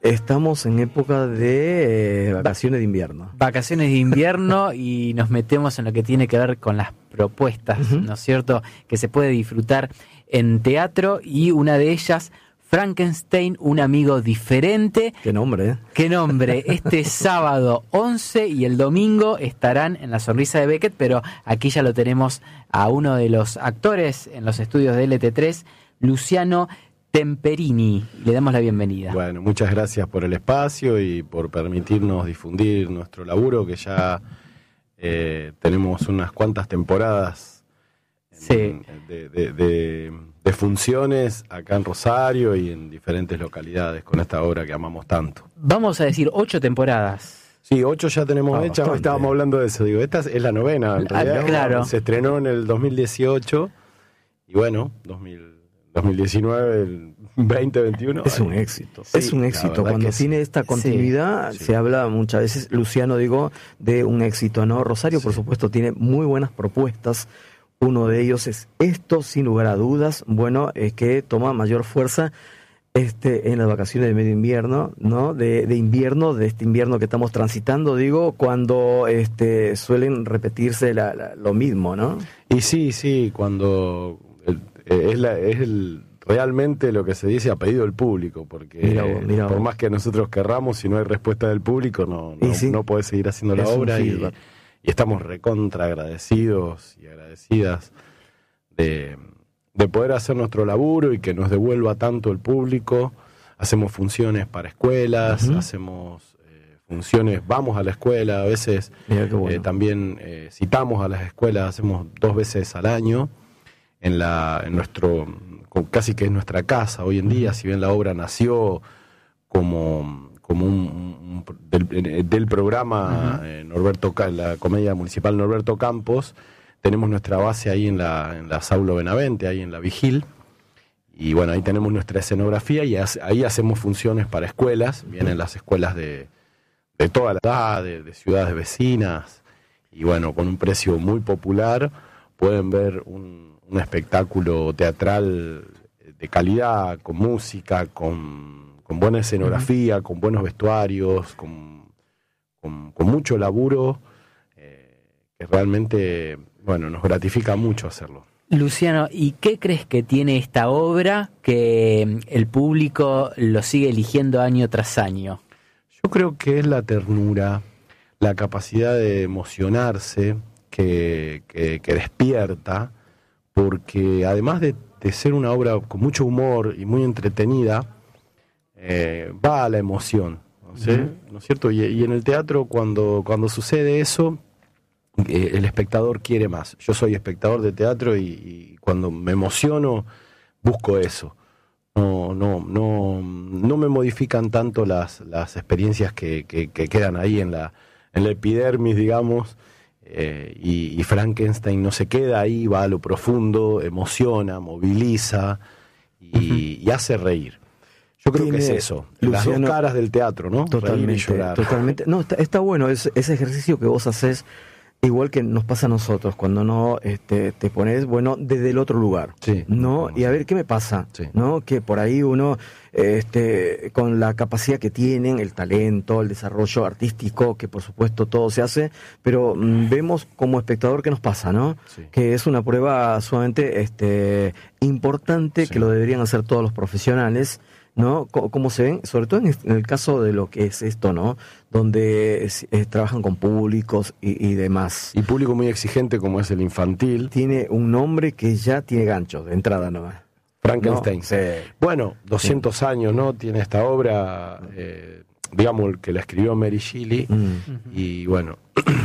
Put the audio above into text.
Estamos en época de vacaciones de invierno. Vacaciones de invierno y nos metemos en lo que tiene que ver con las propuestas, ¿no es cierto?, que se puede disfrutar en teatro, y una de ellas, Frankenstein, un amigo diferente. Qué nombre, ¿eh? Qué nombre. Este sábado 11 y el domingo estarán en La Sonrisa de Beckett, pero aquí ya lo tenemos a uno de los actores en los estudios de LT3, Luciano Temperini. Le damos la bienvenida. Bueno, muchas gracias por el espacio y por permitirnos difundir nuestro laburo, que ya tenemos unas cuantas temporadas de funciones acá en Rosario y en diferentes localidades con esta obra que amamos tanto. Vamos a decir 8 temporadas. Sí, 8 ya tenemos hechas. Bastante. Estábamos hablando de eso. Digo, esta es la novena, en realidad. Claro. Se estrenó en el 2018 y bueno, 2019, el 2021. Es un éxito. Sí, es un éxito. Cuando tiene esta continuidad, sí. se habla muchas veces, Luciano, digo, de un éxito, ¿no? Rosario, por supuesto, tiene muy buenas propuestas. Uno de ellos es esto, sin lugar a dudas, bueno, que toma mayor fuerza en las vacaciones de medio invierno, ¿no? De invierno, de este invierno que estamos transitando, digo, cuando suelen repetirse lo mismo, ¿no? Y sí, cuando realmente lo que se dice a pedido del público, porque Mira por vos. más que nosotros querramos, si no hay respuesta del público, no podés seguir haciendo la Es un obra, y feedback. estamos recontra agradecidos y agradecidas de poder hacer nuestro laburo y que nos devuelva tanto el público. Hacemos funciones para escuelas, hacemos funciones, vamos a la escuela, a veces Mira qué bueno. también citamos a las escuelas, hacemos 2 veces al año en nuestro, casi que es nuestra casa hoy en día, si bien la obra nació como del programa la comedia municipal Norberto Campos. Tenemos nuestra base ahí en la Saulo Benavente, ahí en la Vigil, y bueno, ahí tenemos nuestra escenografía y ahí hacemos funciones para escuelas. Vienen las escuelas de toda la edad, de ciudades vecinas, y bueno, con un precio muy popular pueden ver un espectáculo teatral de calidad, con música, con buena escenografía, con buenos vestuarios, con mucho laburo, que realmente, bueno, nos gratifica mucho hacerlo. Luciano, ¿y qué crees que tiene esta obra que el público lo sigue eligiendo año tras año? Yo creo que es la ternura, la capacidad de emocionarse que despierta, porque además de ser una obra con mucho humor y muy entretenida, va a la emoción, ¿no es cierto? Y en el teatro, cuando sucede eso, el espectador quiere más. Yo soy espectador de teatro y cuando me emociono busco eso. No me modifican tanto las experiencias que quedan ahí en la epidermis, digamos, y Frankenstein no se queda ahí, va a lo profundo, emociona, moviliza y hace reír. Yo creo que es eso, Luciano, las dos caras del teatro, ¿no? Totalmente, reír y llorar. totalmente. No, está bueno ese ejercicio que vos haces, igual que nos pasa a nosotros, cuando no te pones, bueno, desde el otro lugar, sí, ¿no? Y a ver, ¿qué me pasa? Sí. ¿No? Que por ahí uno, con la capacidad que tienen, el talento, el desarrollo artístico, que por supuesto todo se hace, pero vemos como espectador qué nos pasa, ¿no? Sí. Que es una prueba sumamente importante, Sí. que lo deberían hacer todos los profesionales, ¿no? ¿Cómo se ven? Sobre todo en el caso de lo que es esto, ¿no? Donde trabajan con públicos y demás. Y público muy exigente como es el infantil. Tiene un nombre que ya tiene gancho de entrada nomás. Frankenstein. ¿No? Sí. Bueno, 200 años, ¿no? Tiene esta obra, digamos, que la escribió Mary Shelley. Y bueno,